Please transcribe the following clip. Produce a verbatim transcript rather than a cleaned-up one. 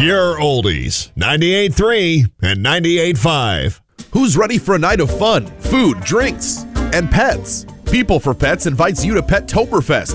Pure Oldies, ninety-eight point three and ninety-eight point five. Who's ready for a night of fun, food, drinks, and pets? People for Pets invites you to Pettoberfest,